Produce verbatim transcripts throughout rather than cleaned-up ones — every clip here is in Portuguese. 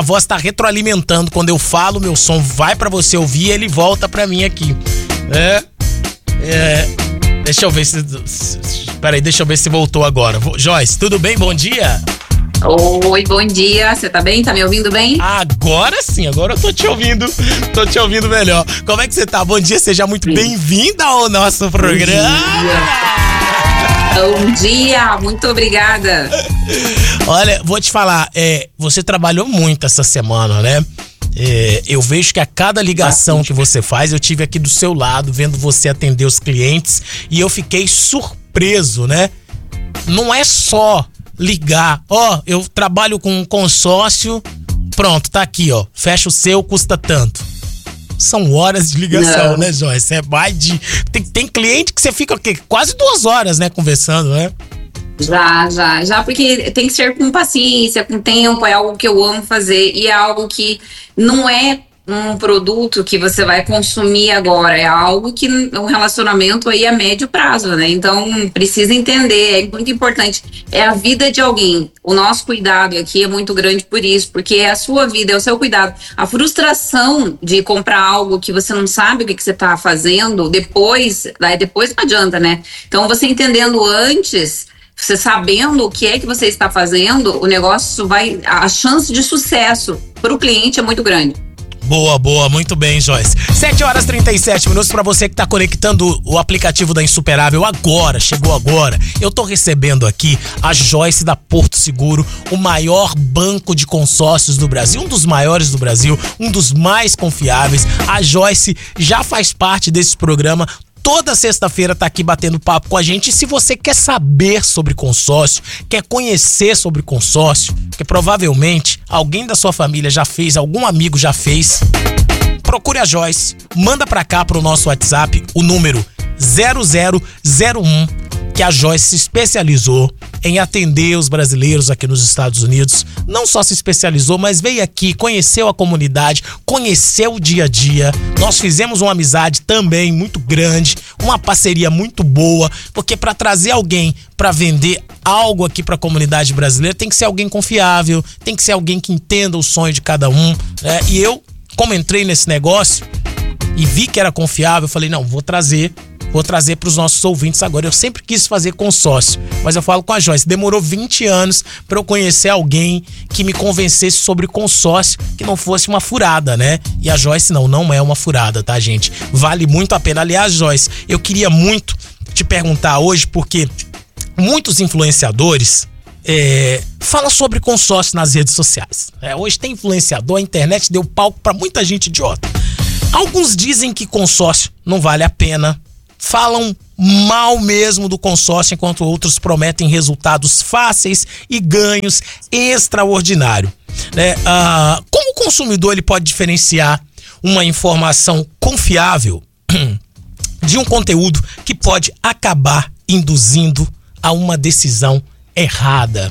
a voz tá retroalimentando. Quando eu falo, meu som vai pra você ouvir e ele volta pra mim aqui. É. É. Deixa eu ver se. Peraí, deixa eu ver se voltou agora. Joyce, tudo bem? Bom dia. Oi, bom dia. Você tá bem? Tá me ouvindo bem? Agora sim, agora eu tô te ouvindo. Tô te ouvindo melhor. Como é que você tá? Bom dia, seja muito bem-vinda ao nosso programa. Bom dia, muito obrigada. Olha, vou te falar, é, você trabalhou muito essa semana, né? É, eu vejo que a cada ligação que você faz, eu tive aqui do seu lado, vendo você atender os clientes, e eu fiquei surpreso, né? Não é só ligar, ó, oh, eu trabalho com um consórcio, pronto, tá aqui, ó, fecha o seu, custa tanto. São horas de ligação, não, né, Joyce? É mais de... Tem, tem cliente que você fica o quê? Quase duas horas, né, conversando, né? Já, já, já, porque tem que ser com paciência, com tempo, é algo que eu amo fazer e é algo que não é um produto que você vai consumir agora, é algo que um relacionamento aí a médio prazo, né? Então precisa entender, é muito importante, é a vida de alguém. O nosso cuidado aqui é muito grande por isso, porque é a sua vida, é o seu cuidado. A frustração de comprar algo que você não sabe o que, que você tá fazendo, depois, daí depois não adianta, né? Então você entendendo antes, você sabendo o que é que você está fazendo, o negócio vai, a chance de sucesso para o cliente é muito grande. Boa, boa, muito bem, Joyce. sete horas e trinta e sete minutos pra você que tá conectando o aplicativo da Insuperável agora, chegou agora. Eu tô recebendo aqui a Joyce da Porto Seguro, o maior banco de consórcios do Brasil, um dos maiores do Brasil, um dos mais confiáveis. A Joyce já faz parte desse programa. Toda sexta-feira tá aqui batendo papo com a gente. E se você quer saber sobre consórcio, quer conhecer sobre consórcio, que provavelmente alguém da sua família já fez, algum amigo já fez, procure a Joyce, manda pra cá pro nosso WhatsApp o número zero zero zero um, que a Joyce se especializou em atender os brasileiros aqui nos Estados Unidos. Não só se especializou, mas veio aqui, conheceu a comunidade, conheceu o dia a dia. Nós fizemos uma amizade também muito grande, uma parceria muito boa, porque para trazer alguém para vender algo aqui para a comunidade brasileira, tem que ser alguém confiável, tem que ser alguém que entenda o sonho de cada um, né? E eu, como entrei nesse negócio e vi que era confiável, eu falei, não, vou trazer Vou trazer para os nossos ouvintes agora. Eu sempre quis fazer consórcio, mas eu falo com a Joyce, demorou vinte anos para eu conhecer alguém que me convencesse sobre consórcio, que não fosse uma furada, né? E a Joyce não, não é uma furada, tá, gente? Vale muito a pena. Aliás, Joyce, eu queria muito te perguntar hoje, porque muitos influenciadores é, falam sobre consórcio nas redes sociais. É, hoje tem influenciador, a internet deu palco para muita gente idiota. Alguns dizem que consórcio não vale a pena, falam mal mesmo do consórcio, enquanto outros prometem resultados fáceis e ganhos extraordinários, né? Ah, como o consumidor ele pode diferenciar uma informação confiável de um conteúdo que pode acabar induzindo a uma decisão errada?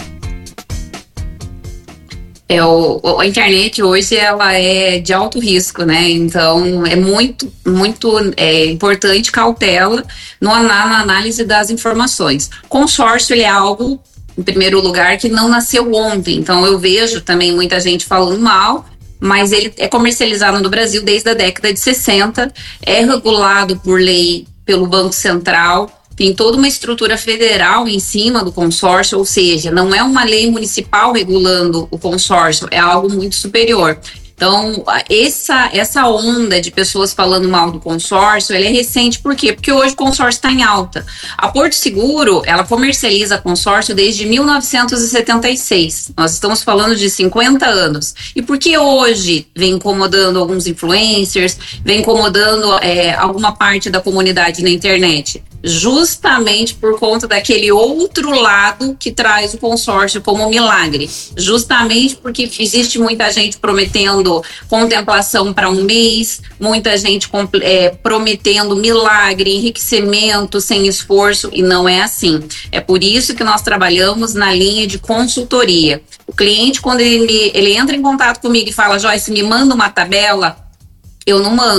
É, o, a internet hoje ela é de alto risco, né? Então é muito, muito é, importante cautela no, na, na análise das informações. Consórcio ele é algo, em primeiro lugar, que não nasceu ontem. Então eu vejo também muita gente falando mal, mas ele é comercializado no Brasil desde a década de sessenta, é regulado por lei pelo Banco Central. Tem toda uma estrutura federal em cima do consórcio, ou seja, não é uma lei municipal regulando o consórcio, é algo muito superior. Então, essa, essa onda de pessoas falando mal do consórcio, ela é recente, por quê? Porque hoje o consórcio está em alta. A Porto Seguro, ela comercializa consórcio desde mil novecentos e setenta e seis. Nós estamos falando de cinquenta anos. E por que hoje vem incomodando alguns influencers, vem incomodando é, alguma parte da comunidade na internet? Justamente por conta daquele outro lado que traz o consórcio como milagre. Justamente porque existe muita gente prometendo contemplação para um mês, muita gente é, prometendo milagre, enriquecimento sem esforço, e não é assim. É por isso que nós trabalhamos na linha de consultoria. O cliente, quando ele, me, ele entra em contato comigo e fala, Joyce, me manda uma tabela, eu não mando.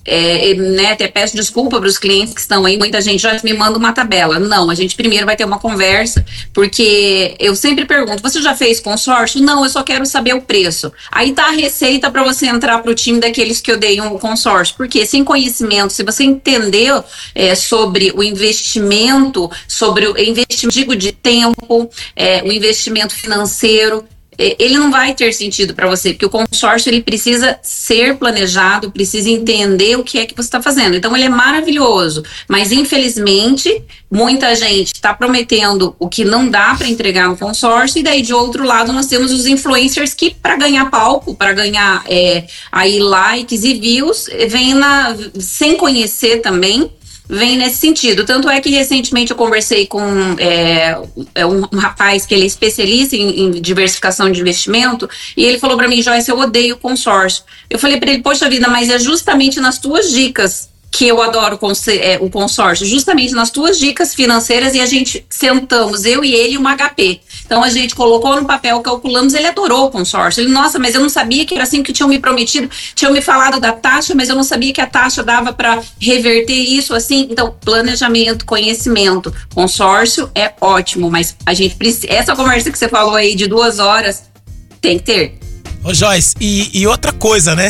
é, né, até peço desculpa para os clientes que estão aí, muita gente já me manda uma tabela. Não, a gente primeiro vai ter uma conversa, porque eu sempre pergunto, você já fez consórcio? Não, eu só quero saber o preço. Aí tá a receita para você entrar para o time daqueles que odeiam o consórcio, porque sem conhecimento, se você entender é, sobre o investimento, sobre o investimento, digo, de tempo, é, o investimento financeiro, ele não vai ter sentido para você, porque o consórcio ele precisa ser planejado, precisa entender o que é que você está fazendo. Então ele é maravilhoso, mas infelizmente muita gente está prometendo o que não dá para entregar no consórcio, e daí de outro lado nós temos os influencers que para ganhar palco, para ganhar é, aí likes e views, vem na, sem conhecer também, vem nesse sentido. Tanto é que recentemente eu conversei com é, um, um rapaz que ele é especialista em, em diversificação de investimento, e ele falou para mim, Joyce, eu odeio consórcio. Eu falei para ele, poxa vida, mas é justamente nas tuas dicas que eu adoro o consórcio, justamente nas tuas dicas financeiras, e a gente sentamos, eu e ele, uma H P. Então a gente colocou no papel, calculamos, ele adorou o consórcio. Ele, nossa, mas eu não sabia que era assim que tinham me prometido, tinham me falado da taxa, mas eu não sabia que a taxa dava para reverter isso assim. Então, planejamento, conhecimento, consórcio é ótimo, mas a gente precisa, essa conversa que você falou aí de duas horas, tem que ter. Ô Joyce, e, e outra coisa, né?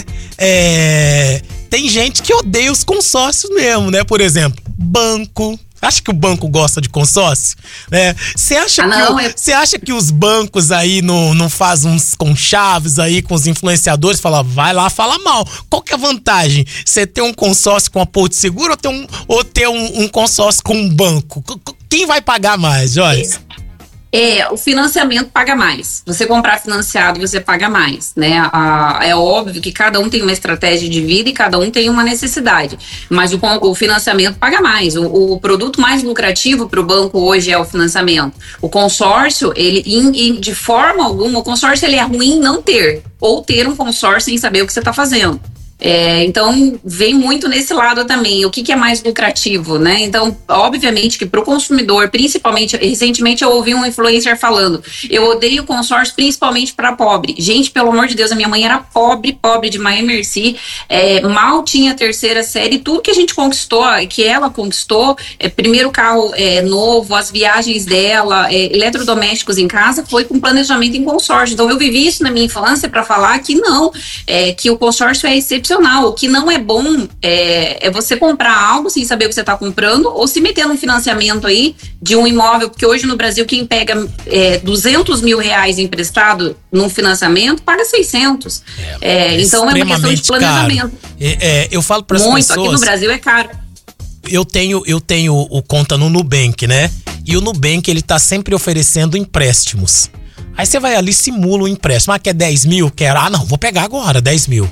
É, tem gente que odeia os consórcios mesmo, né? Por exemplo, banco. Acha que o banco gosta de consórcio? Né? Você acha, ah, não, eu... acha que os bancos aí não, não fazem uns conchaves aí com os influenciadores? Fala, vai lá, fala mal. Qual que é a vantagem? Você ter um consórcio com a Porto Seguro ou ter um, ou ter um, um consórcio com um banco? Quem vai pagar mais, Joyce? É, o financiamento paga mais. Você comprar financiado, você paga mais, né? Ah, é óbvio que cada um tem uma estratégia de vida e cada um tem uma necessidade, mas o, o financiamento paga mais. O, o produto mais lucrativo para o banco hoje é o financiamento. O consórcio, ele in, de forma alguma, o consórcio ele é ruim não ter, ou ter um consórcio sem saber o que você está fazendo. É, então vem muito nesse lado também, o que, que é mais lucrativo, né? Então, obviamente que para o consumidor, principalmente, recentemente eu ouvi um influencer falando, eu odeio consórcio principalmente para pobre. Gente, pelo amor de Deus, a minha mãe era pobre, pobre de Maia Merci, é, mal tinha a terceira série, tudo que a gente conquistou, que ela conquistou, é, primeiro carro é, novo, as viagens dela, é, eletrodomésticos em casa, foi com planejamento em consórcio. Então eu vivi isso na minha infância para falar que não, é, que o consórcio é excepcional. O que não é bom é, é você comprar algo sem saber o que você está comprando, ou se meter num financiamento aí de um imóvel, porque hoje no Brasil quem pega é, duzentos mil reais emprestado num financiamento paga seiscentos. É, é, então é uma questão de planejamento. É, é, eu falo para as pessoas. Muito, aqui no Brasil é caro. Eu tenho, eu tenho o conta no Nubank, né? E o Nubank ele tá sempre oferecendo empréstimos. Aí você vai ali, simula o empréstimo. Ah, quer dez mil? Quer? Ah, não, vou pegar agora, dez mil.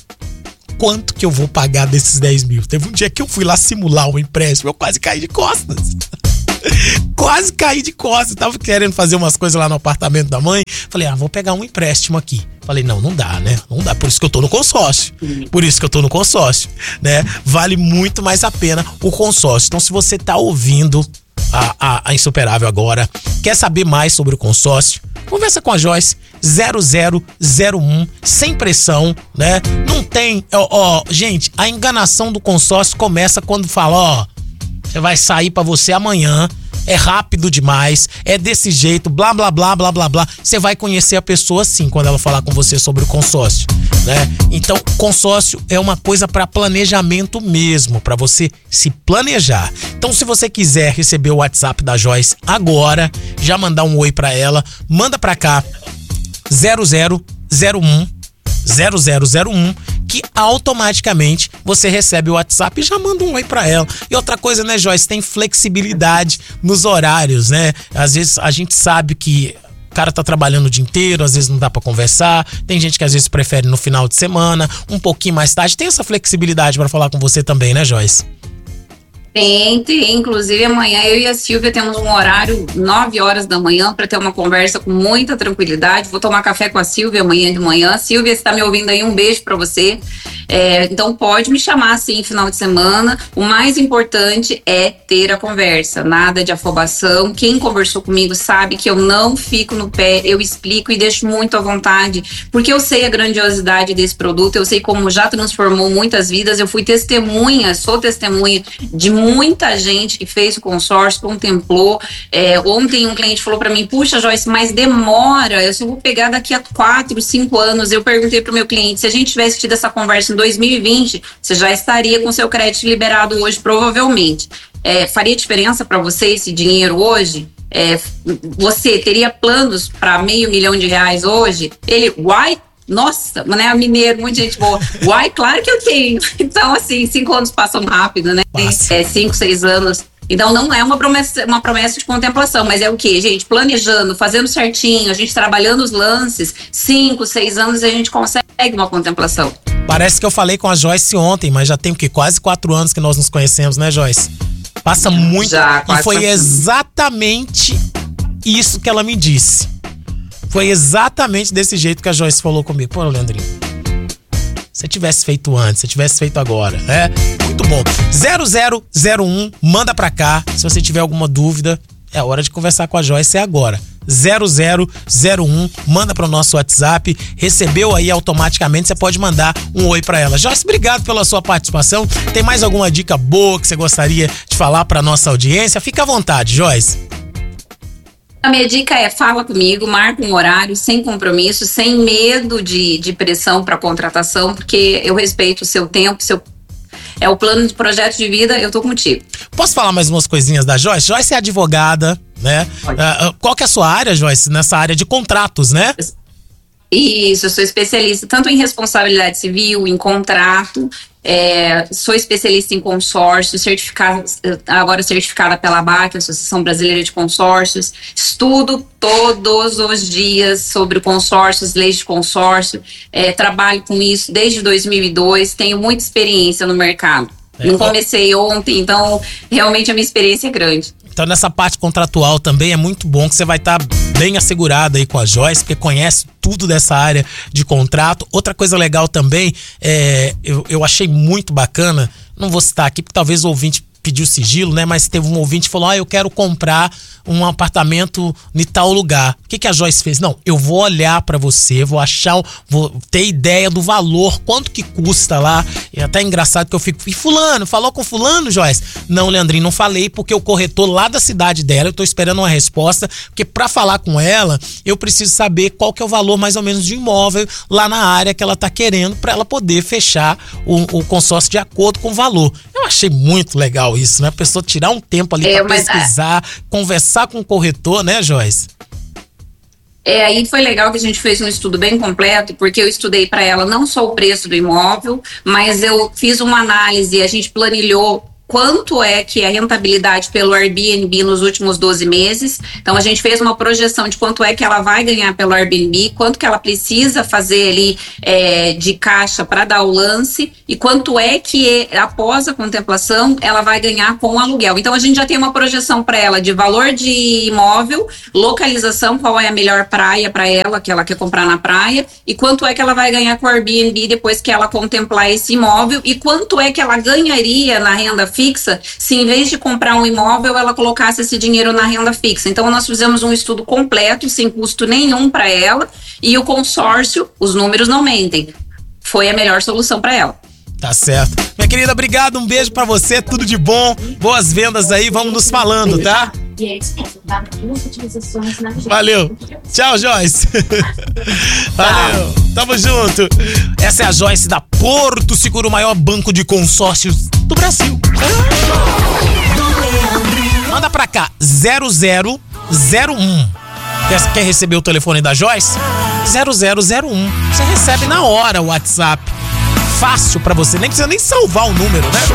Quanto que eu vou pagar desses dez mil? Teve um dia que eu fui lá simular um empréstimo, eu quase caí de costas. Quase caí de costas. Tava querendo fazer umas coisas lá no apartamento da mãe. Falei, ah, vou pegar um empréstimo aqui. Falei, não, não dá, né? Não dá, por isso que eu tô no consórcio. Por isso que eu tô no consórcio, né? Vale muito mais a pena o consórcio. Então, se você tá ouvindo a, a, a Insuperável agora, quer saber mais sobre o consórcio, conversa com a Joyce, zero zero zero um, sem pressão, né? Não tem, ó, ó, gente, a enganação do consórcio começa quando fala, ó, você vai sair pra você amanhã, é rápido demais, é desse jeito, blá, blá, blá, blá, blá, blá. Você vai conhecer a pessoa sim quando ela falar com você sobre o consórcio, né? Então, consórcio é uma coisa para planejamento mesmo, para você se planejar. Então, se você quiser receber o WhatsApp da Joyce agora, já mandar um oi para ela, manda para cá, zero zero zero um zero zero zero um, que automaticamente você recebe o WhatsApp e já manda um oi pra ela. E outra coisa, né, Joyce, tem flexibilidade nos horários, né? Às vezes a gente sabe que o cara tá trabalhando o dia inteiro, às vezes não dá pra conversar, tem gente que às vezes prefere no final de semana, um pouquinho mais tarde. Tem essa flexibilidade pra falar com você também, né, Joyce? Tem, tem. Inclusive, amanhã eu e a Silvia temos um horário nove horas da manhã para ter uma conversa com muita tranquilidade. Vou tomar café com a Silvia amanhã de manhã. Silvia, se está me ouvindo aí, um beijo para você. É, então, pode me chamar assim, final de semana. O mais importante é ter a conversa, nada de afobação. Quem conversou comigo sabe que eu não fico no pé, eu explico e deixo muito à vontade, porque eu sei a grandiosidade desse produto, eu sei como já transformou muitas vidas. Eu fui testemunha, sou testemunha de muita gente que fez o consórcio, contemplou. É, ontem um cliente falou para mim, puxa, Joyce, mas demora, eu só vou pegar daqui a quatro, cinco anos. Eu perguntei pro meu cliente, se a gente tivesse tido essa conversa em dois mil e vinte, você já estaria com seu crédito liberado hoje, provavelmente. É, faria diferença para você esse dinheiro hoje? É, você teria planos para meio milhão de reais hoje? Ele, uai, nossa, né, mineiro, muita gente boa. Uai, claro que eu tenho. Então, assim, cinco anos passam rápido, né? É, cinco, seis anos. Então, não é uma promessa, uma promessa de contemplação, mas é o quê, gente? Planejando, fazendo certinho, a gente trabalhando os lances, cinco, seis anos a gente consegue uma contemplação. Parece que eu falei com a Joyce ontem, mas já tem o quê? Quase quatro anos que nós nos conhecemos, né, Joyce? Passa muito. Já, e foi exatamente isso que ela me disse. Foi exatamente desse jeito que a Joyce falou comigo. Pô, Leandrinho, se tivesse feito antes, se tivesse feito agora, né? Muito bom. zero zero zero um, manda pra cá. Se você tiver alguma dúvida, é hora de conversar com a Joyce, é agora. zero zero zero um, manda pro nosso WhatsApp. Recebeu aí automaticamente, você pode mandar um oi pra ela. Joyce, obrigado pela sua participação. Tem mais alguma dica boa que você gostaria de falar pra nossa audiência? Fica à vontade, Joyce. A minha dica é, fala comigo, marca um horário, sem compromisso, sem medo de, de pressão para contratação, porque eu respeito o seu tempo, seu, é o plano de projeto de vida, eu tô contigo. Posso falar mais umas coisinhas da Joyce? Joyce é advogada, né? Uh, qual que é a sua área, Joyce? Nessa área de contratos, né? Isso, eu sou especialista tanto em responsabilidade civil, em contrato. É, sou especialista em consórcios, certificada, agora certificada pela A B A C, Associação Brasileira de Consórcios. Estudo todos os dias sobre consórcios, leis de consórcio. É, trabalho com isso desde dois mil e dois, tenho muita experiência no mercado. É, Não comecei ontem, então realmente a minha experiência é grande. Então nessa parte contratual também é muito bom que você vai estar tá bem assegurado aí com a Joyce, porque conhece tudo dessa área de contrato. Outra coisa legal também, é, eu, eu achei muito bacana, não vou citar aqui porque talvez o ouvinte pediu sigilo, né? Mas teve um ouvinte que falou, ah, eu quero comprar um apartamento em tal lugar. O que que a Joyce fez? Não, eu vou olhar pra você, vou achar, vou ter ideia do valor, quanto que custa lá. É até engraçado que eu fico, e fulano, falou com fulano, Joyce? Não, Leandrinho, não falei porque o corretor lá da cidade dela, eu tô esperando uma resposta, porque pra falar com ela, eu preciso saber qual que é o valor mais ou menos de imóvel lá na área que ela tá querendo, pra ela poder fechar o, o consórcio de acordo com o valor. Eu achei muito legal isso, né? A pessoa tirar um tempo ali é, pra pesquisar, é... conversar com o corretor, né, Joyce? É, aí foi legal que a gente fez um estudo bem completo, porque eu estudei para ela não só o preço do imóvel, mas eu fiz uma análise, a gente planilhou quanto é que é a rentabilidade pelo Airbnb nos últimos doze meses. Então a gente fez uma projeção de quanto é que ela vai ganhar pelo Airbnb, quanto que ela precisa fazer ali é, de caixa para dar o lance e quanto é que após a contemplação ela vai ganhar com o aluguel. Então a gente já tem uma projeção para ela de valor de imóvel, localização, qual é a melhor praia para ela, que ela quer comprar na praia, e quanto é que ela vai ganhar com o Airbnb depois que ela contemplar esse imóvel, e quanto é que ela ganharia na renda fixa se em vez de comprar um imóvel ela colocasse esse dinheiro na renda fixa. Então nós fizemos um estudo completo sem custo nenhum para ela, e o consórcio, os números não mentem, foi a melhor solução para ela. Tá certo. Minha querida, obrigado, um beijo pra você, tudo de bom, boas vendas aí, vamos nos falando, tá? Valeu. Tchau, Joyce. Valeu. Tamo junto. Essa é a Joyce da Porto Seguro, o maior banco de consórcios do Brasil. Manda pra cá, zero zero zero um. Quer, quer receber o telefone da Joyce? zero zero zero um. Você recebe na hora o WhatsApp. Fácil pra você, nem precisa nem salvar o número, né?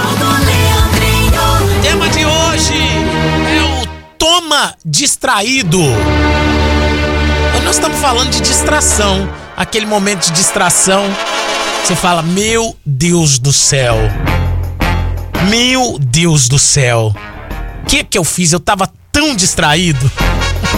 O tema de hoje é o Toma Distraído. Nós estamos falando de distração. Aquele momento de distração, você fala, meu Deus do céu, Meu Deus do céu. O que que eu fiz? Eu tava tão distraído.